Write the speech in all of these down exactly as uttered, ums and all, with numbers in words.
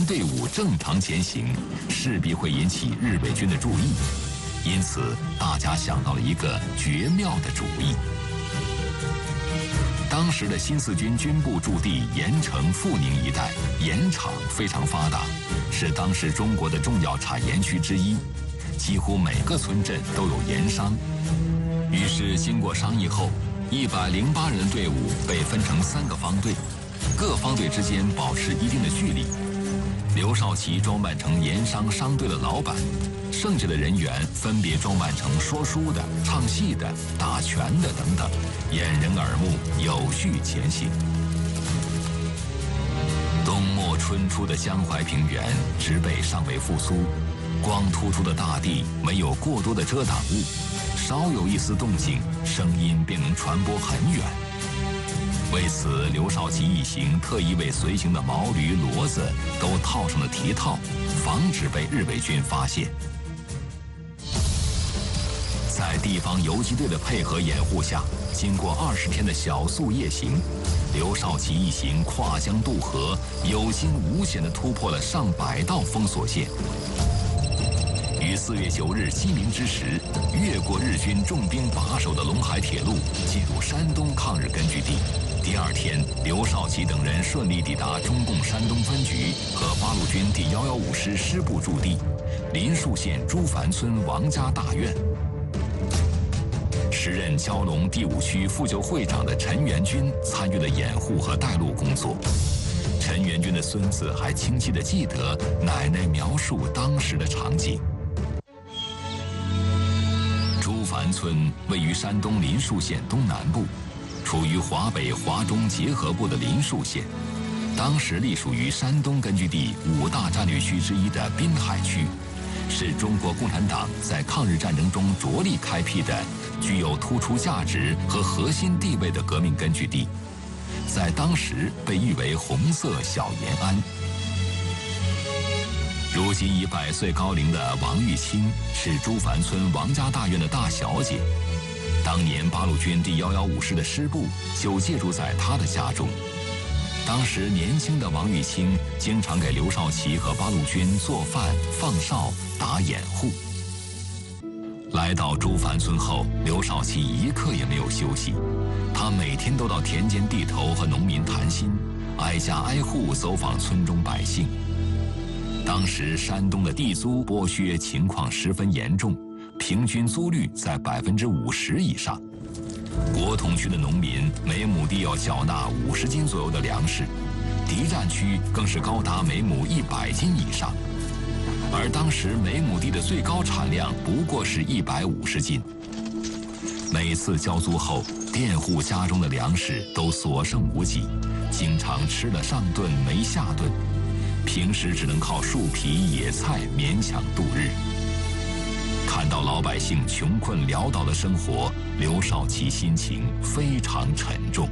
队伍正常前行，势必会引起日伪军的注意，因此大家想到了一个绝妙的主意。当时的新四军军部驻地盐城、阜宁一带盐场非常发达，是当时中国的重要产盐区之一，几乎每个村镇都有盐商。于是经过商议后，一百零八人的队伍被分成三个方队，各方队之间保持一定的距离。刘少奇装扮成盐商商队的老板，剩下的人员分别装扮成说书的、唱戏的、打拳的等等，掩人耳目，有序前行。冬末春初的江淮平原植被尚未复苏，光秃秃的大地没有过多的遮挡物，稍有一丝动静，声音便能传播很远。为此，刘少奇一行特意为随行的毛驴、骡子都套上了蹄套，防止被日伪军发现。在地方游击队的配合掩护下，经过二十天的小宿夜行，刘少奇一行跨江渡河，有惊无险地突破了上百道封锁线。于四月九日鸡鸣之时，越过日军重兵把守的陇海铁路，进入山东抗日根据地。第二天，刘少奇等人顺利抵达中共山东分局和八路军第一一五师师部驻地林树县朱凡村王家大院。时任蛟龙第五区副救会长的陈元军参与了掩护和带路工作。陈元军的孙子还清晰地记得奶奶描述当时的场景。朱凡村位于山东林树县东南部，处于华北华中结合部的林树县，当时隶属于山东根据地五大战略区之一的滨海区，是中国共产党在抗日战争中着力开辟的具有突出价值和核心地位的革命根据地，在当时被誉为红色小延安。如今已百岁高龄的王玉清是朱凡村王家大院的大小姐，当年八路军第一一五师的师部就借住在她的家中。当时年轻的王玉清经常给刘少奇和八路军做饭、放哨、打掩护。来到朱凡村后，刘少奇一刻也没有休息，他每天都到田间地头和农民谈心，挨家挨户走访村中百姓。当时山东的地租剥削情况十分严重，平均租率在百分之五十以上。国统区的农民每亩地要缴纳五十斤左右的粮食，敌占区更是高达每亩一百斤以上。而当时每亩地的最高产量不过是一百五十斤。每次交租后，佃户家中的粮食都所剩无几，经常吃了上顿没下顿，平时只能靠树皮、野菜勉强度日。看到老百姓穷困潦倒的生活，刘少奇心情非常沉重。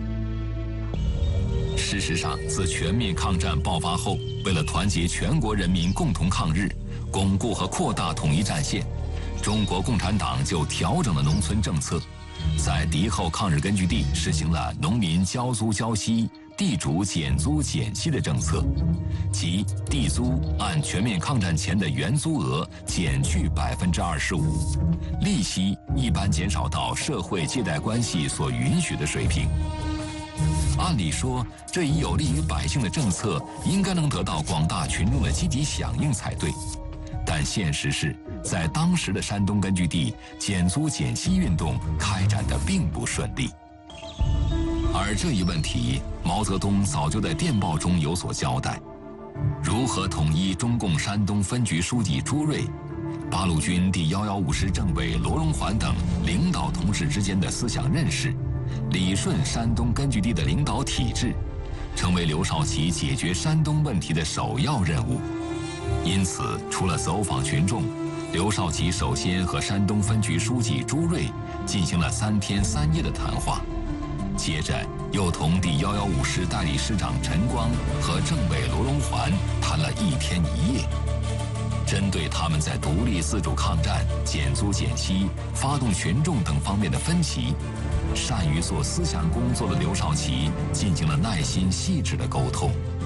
事实上，自全面抗战爆发后，为了团结全国人民共同抗日，巩固和扩大统一战线，中国共产党就调整了农村政策，在敌后抗日根据地实行了农民交租交息、地主减租减息的政策，即地租按全面抗战前的原租额减去百分之二十五，利息一般减少到社会借贷关系所允许的水平。按理说，这一有利于百姓的政策应该能得到广大群众的积极响应才对，但现实是，在当时的山东根据地，减租减息运动开展得并不顺利。而这一问题，毛泽东早就在电报中有所交代。如何统一中共山东分局书记朱瑞、八路军第一一五师政委罗荣桓等领导同志之间的思想认识，理顺山东根据地的领导体制，成为刘少奇解决山东问题的首要任务。因此，除了走访群众，刘少奇首先和山东分局书记朱瑞进行了三天三夜的谈话，接着又同第一一五师代理师长陈光和政委罗荣桓谈了一天一夜。针对他们在独立自主抗战、减租减息、发动群众等方面的分歧，善于做思想工作的刘少奇进行了耐心细致的沟通。